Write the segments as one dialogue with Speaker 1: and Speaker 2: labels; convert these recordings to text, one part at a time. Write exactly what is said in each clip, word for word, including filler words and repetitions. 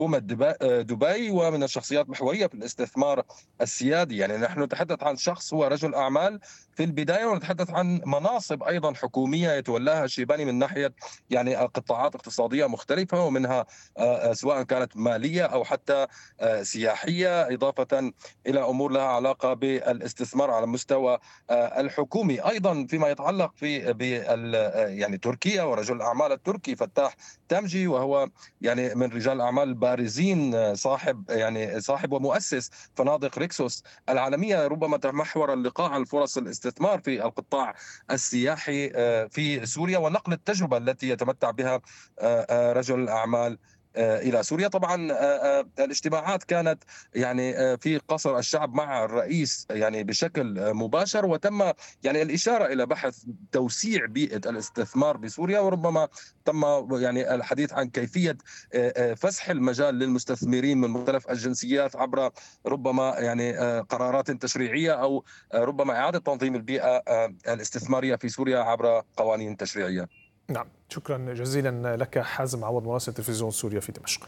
Speaker 1: حكومة دبا- دبي، ومن الشخصيات المحورية في الاستثمار السيادي. يعني نحن نتحدث عن شخص هو رجل أعمال في البداية، ونتحدث عن مناصب أيضا حكومية يتولاها الشيباني من ناحية يعني قطاعات اقتصادية مختلفة، ومنها آه، آه، سواء كانت مالية أو حتى آه، سياحية، إضافة إلى أمور لها علاقة بالاستثمار على المستوى آه، الحكومي. أيضا فيما يتعلق في بال آه، يعني تركيا، ورجل الأعمال التركي فتاح تمجي، وهو يعني من رجال الأعمال البارزين، آه، صاحب يعني صاحب ومؤسس فنادق ريكسوس العالمية. ربما تمحور اللقاء عن فرص الاستثمار في القطاع السياحي آه، في سوريا، ونقل التجربة التي يتمتع بها آه، آه، رجل الأعمال آه، إلى سوريا. طبعا آه، آه، الاجتماعات كانت يعني آه، في قصر الشعب مع الرئيس يعني بشكل آه، مباشر، وتم يعني الإشارة إلى بحث توسيع بيئة الاستثمار بسوريا، وربما تم يعني الحديث عن كيفية آه، آه، فسح المجال للمستثمرين من مختلف الجنسيات عبر ربما يعني آه، قرارات تشريعية، أو آه، ربما إعادة تنظيم البيئة آه، الاستثمارية في سوريا عبر قوانين تشريعية.
Speaker 2: نعم، شكرا جزيلا لك حازم عوض مراسل تلفزيون سوريا في دمشق.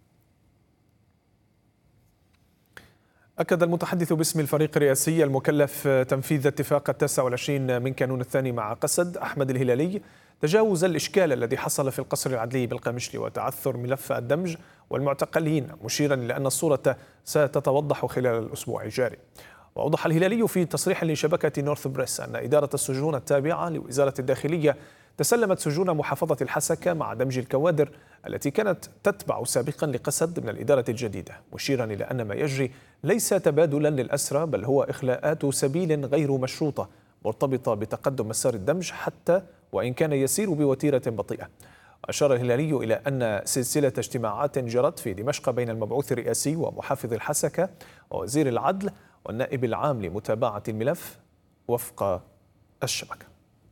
Speaker 2: أكد المتحدث باسم الفريق الرئاسي المكلف تنفيذ اتفاق التاسع والعشرين من كانون الثاني مع قسد أحمد الهلالي تجاوز الإشكال الذي حصل في القصر العدلي بالقامشلي وتعثر ملف الدمج والمعتقلين، مشيرا إلى أن الصورة ستتوضح خلال الأسبوع الجاري. وأوضح الهلالي في تصريح لشبكة نورث بريس أن إدارة السجون التابعة لوزارة الداخلية تسلمت سجون محافظة الحسكة مع دمج الكوادر التي كانت تتبع سابقا لقسد من الإدارة الجديدة، مشيرا إلى أن ما يجري ليس تبادلا للأسرى، بل هو إخلاءات سبيل غير مشروطة مرتبطة بتقدم مسار الدمج حتى وإن كان يسير بوتيرة بطيئة. أشار الهلالي إلى أن سلسلة اجتماعات جرت في دمشق بين المبعوث الرئاسي ومحافظ الحسكة ووزير العدل والنائب العام لمتابعة الملف وفق الشبكة.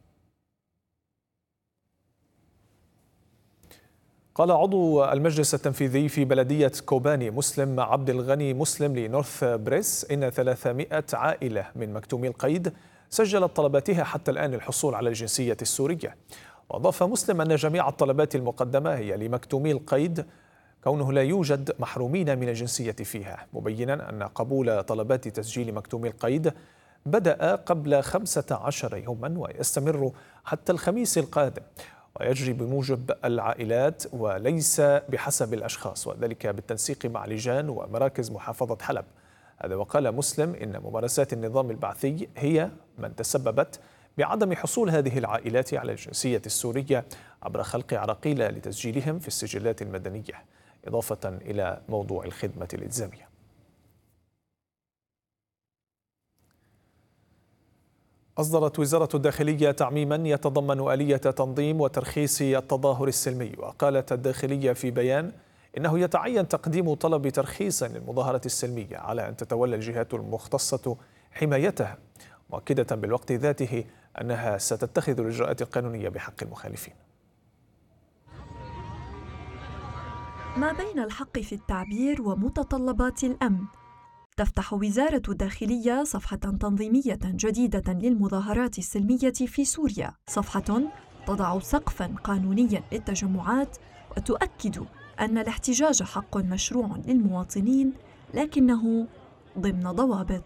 Speaker 2: قال عضو المجلس التنفيذي في بلدية كوباني مسلم عبد الغني مسلم لنورث بريس إن ثلاثمائة عائلة من مكتومي القيد سجلت طلباتها حتى الآن للحصول على الجنسية السورية. وأضاف مسلم أن جميع الطلبات المقدمة هي لمكتومي القيد، كونه لا يوجد محرومين من الجنسية فيها، مبينا أن قبول طلبات تسجيل مكتومي القيد بدأ قبل خمسة عشر يوما ويستمر حتى الخميس القادم، ويجري بموجب العائلات وليس بحسب الأشخاص، وذلك بالتنسيق مع لجان ومراكز محافظة حلب. هذا وقال مسلم إن ممارسات النظام البعثي هي من تسببت بعدم حصول هذه العائلات على الجنسية السورية عبر خلق عراقيل لتسجيلهم في السجلات المدنية، إضافة إلى موضوع الخدمة الإلزامية. أصدرت وزارة الداخلية تعميما يتضمن آلية تنظيم وترخيص التظاهر السلمي، وقالت الداخلية في بيان إنه يتعين تقديم طلب ترخيص للمظاهرة السلمية على أن تتولى الجهات المختصة حمايتها، مؤكدة بالوقت ذاته أنها ستتخذ الإجراءات القانونية بحق المخالفين.
Speaker 3: ما بين الحق في التعبير ومتطلبات الأمن، تفتح وزارة الداخلية صفحة تنظيمية جديدة للمظاهرات السلمية في سوريا، صفحة تضع سقفاً قانونياً للتجمعات وتؤكد أن الاحتجاج حق مشروع للمواطنين، لكنه ضمن ضوابط.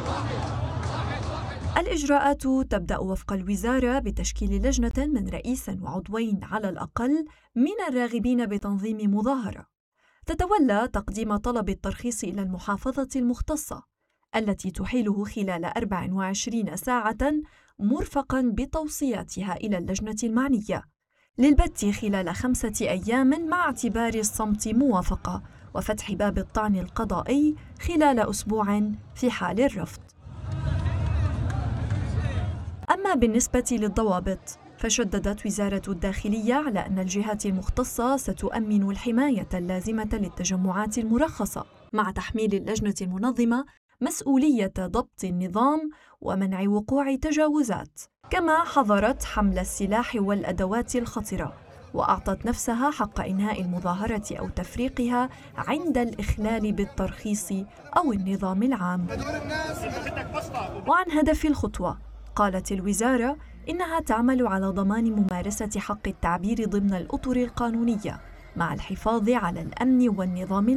Speaker 3: الإجراءات تبدأ وفق الوزارة بتشكيل لجنة من رئيس وعضوين على الأقل من الراغبين بتنظيم مظاهرة، تتولى تقديم طلب الترخيص إلى المحافظة المختصة التي تحيله خلال أربع وعشرين ساعة مرفقاً بتوصياتها إلى اللجنة المعنية للبت خلال خمسة أيام مع اعتبار الصمت موافقة وفتح باب الطعن القضائي خلال أسبوع في حال الرفض. أما بالنسبة للضوابط، فشددت وزارة الداخلية على أن الجهات المختصة ستؤمن الحماية اللازمة للتجمعات المرخصة، مع تحميل اللجنة المنظمة مسؤولية ضبط النظام ومنع وقوع تجاوزات، كما حظرت حمل السلاح والأدوات الخطرة، وأعطت نفسها حق إنهاء المظاهرة أو تفريقها عند الإخلال بالترخيص أو النظام العام. وعن هدف الخطوة، قالت الوزارة إنها تعمل على ضمان ممارسة حق التعبير ضمن الأطر القانونية مع الحفاظ على الأمن والنظام